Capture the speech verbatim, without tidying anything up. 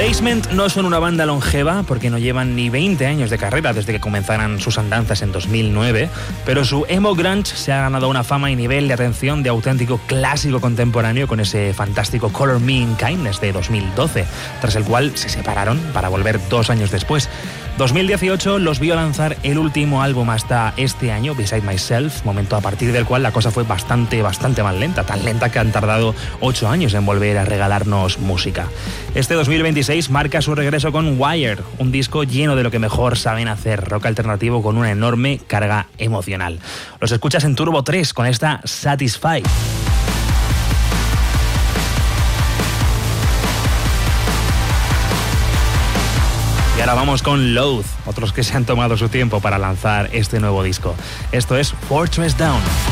Basement no son una banda longeva porque no llevan ni veinte años de carrera desde que comenzaran sus andanzas en dos mil nueve, pero su emo grunge se ha ganado una fama y nivel de atención de auténtico clásico contemporáneo con ese fantástico Color Me in Kindness de dos mil doce, tras el cual se separaron para volver dos años después. dos mil dieciocho los vio lanzar el último álbum hasta este año, Beside Myself, momento a partir del cual la cosa fue bastante, bastante más lenta, tan lenta que han tardado ocho años en volver a regalarnos música. Este dos mil veintiséis marca su regreso con Wired, un disco lleno de lo que mejor saben hacer, rock alternativo con una enorme carga emocional. Los escuchas en Turbo tres con esta Satisfy. Y ahora vamos con Loathe, otros que se han tomado su tiempo para lanzar este nuevo disco. Esto es Fortress Down.